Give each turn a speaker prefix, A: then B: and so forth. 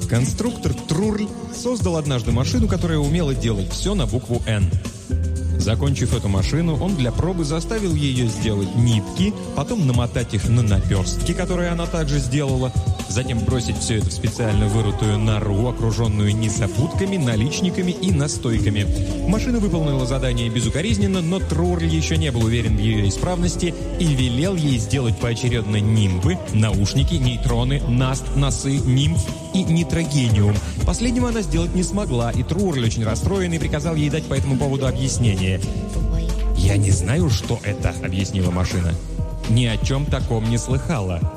A: Конструктор Трурль создал однажды машину, которая умела делать все на букву «Н». Закончив эту машину, он для пробы заставил ее сделать нитки, потом намотать их на наперстки, которые она также сделала, затем бросить все это в специально вырытую нору, окруженную несопутками, наличниками и настойками. Машина выполнила задание безукоризненно, но Трурль еще не был уверен в ее исправности и велел ей сделать поочередно нимбы, наушники, нейтроны, наст, носы, нимф и нитрогениум. Последнего она сделать не смогла, и Трурль, очень расстроенный, приказал ей дать по этому поводу объяснение. «Я не знаю, что это», — объяснила машина. «Ни о чем таком не слыхала.